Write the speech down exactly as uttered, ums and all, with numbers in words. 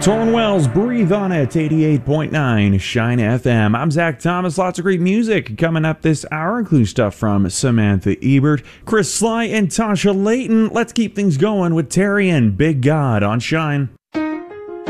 Torrin Wells, Breathe On It, eighty-eight point nine Shine F M. I'm Zach Thomas. Lots of great music coming up this hour, including stuff from Samantha Ebert, Chris Sly, and Tasha Layton. Let's keep things going with Terry and Big God on Shine.